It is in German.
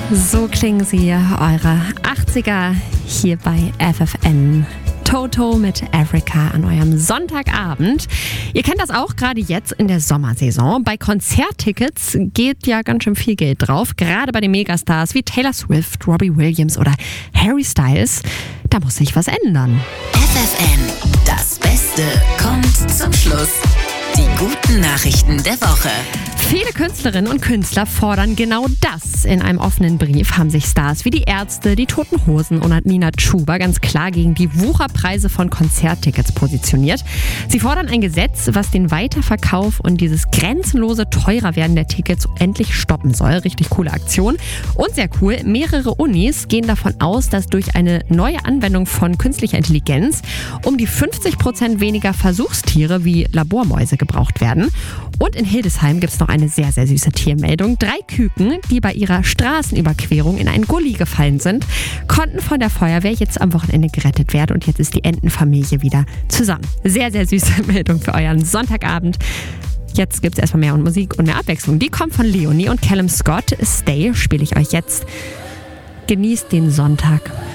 So klingen sie, eure 80er hier bei FFN. Toto mit Africa an eurem Sonntagabend. Ihr kennt das auch gerade jetzt in der Sommersaison. Bei Konzerttickets geht ja ganz schön viel Geld drauf. Gerade bei den Megastars wie Taylor Swift, Robbie Williams oder Harry Styles. Da muss sich was ändern. FFN, das Beste kommt zum Schluss. Die guten Nachrichten der Woche. Viele Künstlerinnen und Künstler fordern genau das. In einem offenen Brief haben sich Stars wie die Ärzte, die Toten Hosen und Nina Chuba ganz klar gegen die Wucherpreise von Konzerttickets positioniert. Sie fordern ein Gesetz, was den Weiterverkauf und dieses grenzenlose Teurerwerden der Tickets endlich stoppen soll. Richtig coole Aktion. Und sehr cool, mehrere Unis gehen davon aus, dass durch eine neue Anwendung von künstlicher Intelligenz um die 50% weniger Versuchstiere wie Labormäuse gebraucht werden. Und in Hildesheim gibt es noch eine sehr, sehr süße Tiermeldung. 3 Küken, die bei ihrer Straßenüberquerung in einen Gully gefallen sind, konnten von der Feuerwehr jetzt am Wochenende gerettet werden und jetzt ist die Entenfamilie wieder zusammen. Sehr, sehr süße Meldung für euren Sonntagabend. Jetzt gibt es erstmal mehr Musik und mehr Abwechslung. Die kommt von Leonie und Callum Scott. Stay spiele ich euch jetzt. Genießt den Sonntag.